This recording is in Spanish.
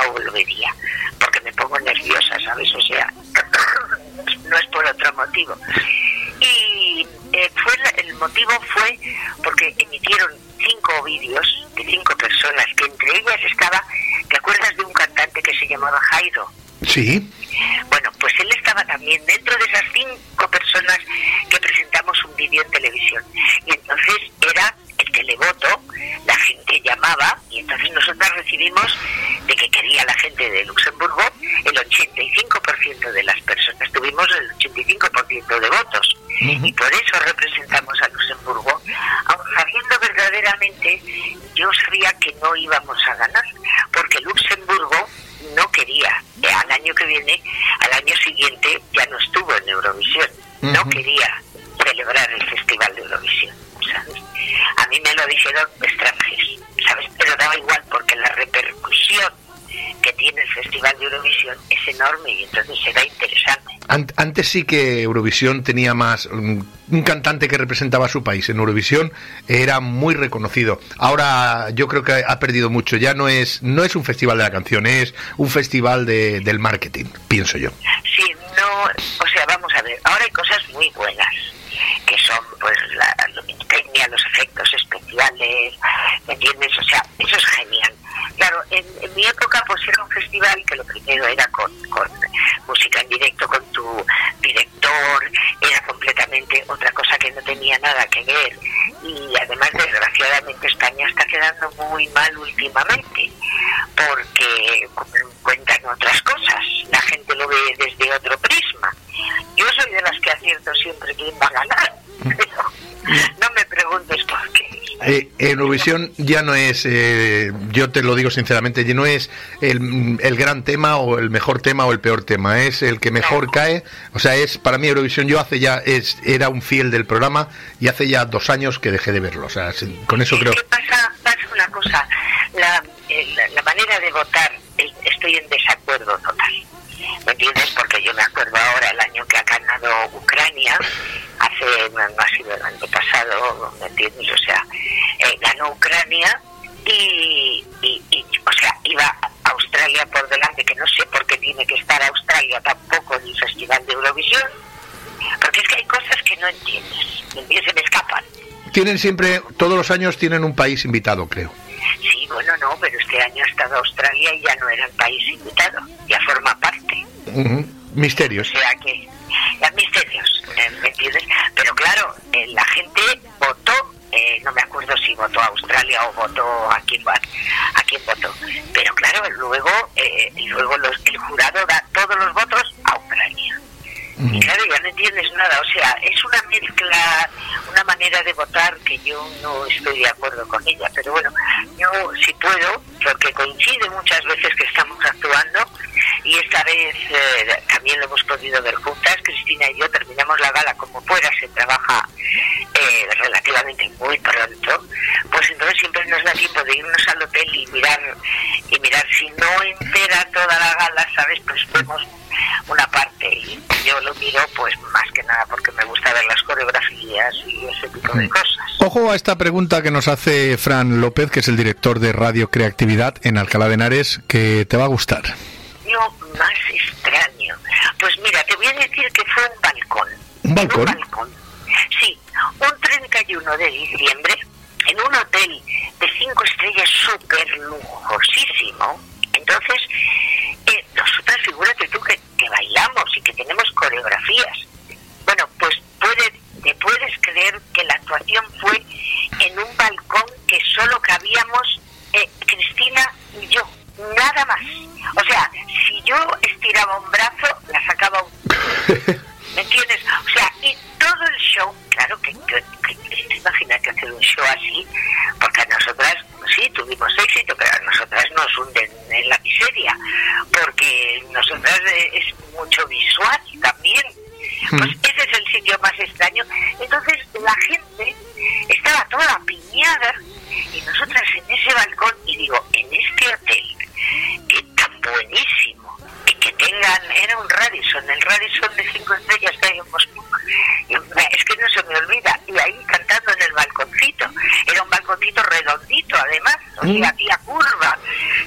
no volvería, porque me pongo nerviosa, ¿sabes? O sea, no es por otro motivo. Y el motivo fue porque emitieron 5 vídeos de 5 personas, que entre ellas estaba, ¿te acuerdas de un cantante que se llamaba Jairo? Sí. Bueno, pues él estaba también dentro de esas 5 personas que presentamos un vídeo en televisión. Y entonces era el televoto, la gente llamaba, y entonces nosotros recibimos de que quería la gente de Luxemburgo, el 85% de las personas, tuvimos el 85% de votos. Y por eso representamos a Luxemburgo, aun sabiendo verdaderamente, yo sabía que no íbamos a ganar, porque Luxemburgo no quería, al año que viene, al año siguiente, ya no estuvo en Eurovisión, no quería celebrar el Festival de Eurovisión, ¿sabes? A mí me lo dijeron extranjeros, ¿sabes? Pero daba igual, porque la repercusión que tiene el Festival de Eurovisión es enorme y entonces será interesante. Antes sí que Eurovisión tenía más... Un cantante que representaba a su país en Eurovisión era muy reconocido. Ahora yo creo que ha perdido mucho. Ya no es un festival de la canción, es un festival del marketing, pienso yo. Sí, no... O sea, vamos a ver, ahora hay cosas muy buenas, que son pues la luminotécnica, los efectos especiales, ¿me entiendes? O sea, eso es genial. Claro, en mi época pues era un festival que lo primero era con música en directo, con tu director, era completamente otra cosa que no tenía nada que ver. Y además, desgraciadamente, España está quedando muy mal últimamente, porque cuentan otras cosas, la gente lo ve desde otro prisma. Yo soy de las que acierto siempre quién va a ganar, pero no me preguntes por qué. Eurovisión ya no es, yo te lo digo sinceramente, ya no es el gran tema o el mejor tema o el peor tema, es el que mejor cae. O sea, es para mí Eurovisión, yo era un fiel del programa y hace ya 2 años que dejé de verlo. O sea, con eso creo. Pasa una cosa, la manera de votar, estoy en desacuerdo total. ¿Me entiendes? Porque yo me acuerdo ahora el año que ha ganado Ucrania, no ha sido el año pasado, ¿me entiendes? O sea, ganó Ucrania y o sea, iba Australia por delante, que no sé por qué tiene que estar Australia tampoco en el Festival de Eurovisión, porque es que hay cosas que no entiendes, ¿me entiendes? Se me escapan. Tienen siempre, todos los años tienen un país invitado, creo. Sí, bueno, no, pero este año ha estado Australia y ya no era el país invitado, ya forma parte. Misterios. O sea que, misterios, ¿me entiendes? Pero claro, la gente votó, no me acuerdo si votó a Australia o votó a quién votó, pero claro, luego el jurado da todos los votos a Ucrania. Y claro, ya no entiendes nada, o sea, es una mezcla, una manera de votar que yo no estoy de acuerdo con ella, pero bueno, yo si puedo, porque coincide muchas veces que estamos actuando, y esta vez también lo hemos podido ver juntas, Cristina y yo terminamos la gala como fuera, se trabaja relativamente muy pronto, pues entonces siempre nos da tiempo de irnos al hotel y mirar si no entera toda la gala, ¿sabes? Pues vemos una parte y yo lo miro pues más que nada porque me gusta ver las coreografías y ese tipo de cosas. Ojo a esta pregunta que nos hace Fran López, que es el director de Radio Creatividad en Alcalá de Henares, que te va a gustar. Yo más extraño, pues mira, te voy a decir que fue un balcón. ¿Un balcón? Un balcón. Sí, un 31 de diciembre en un hotel de 5 estrellas súper lujosísimo. Entonces, nosotras, figúrate tú que bailamos y que tenemos coreografías. Bueno, pues te puedes creer que la actuación fue en un balcón que solo cabíamos Cristina y yo, nada más. O sea, si yo estiraba un brazo, la sacaba un... ¿Me entiendes? O sea, y todo el show, claro que imagínate hacer un show así, porque a nosotras, sí, tuvimos éxito, pero a nosotras nos hunden en la miseria, porque nosotras es mucho visual también. Pues ese es el sitio más extraño. Entonces la gente estaba toda piñada y nosotras en ese balcón, y digo, en este hotel, que tan buenísimo, y que tengan, era un Radisson, el Radisson de 5 estrellas que hay en Moscú, es que no se me olvida, y ahí cantando en el balconcito, era un balconcito redondito además, o sea,